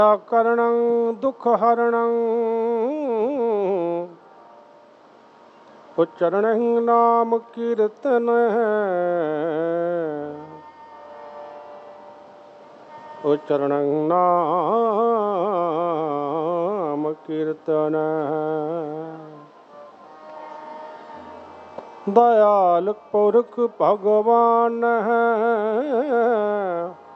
ਕਰਣੰ ਦੁਖ ਹਰਣੰ ਉਚਰਣੰ ਨਾਮ ਕੀਰਤਨ ਉਚਰਣੰ ਨਾਮ ਕੀਰਤਨ दयाल पुरख भगवान है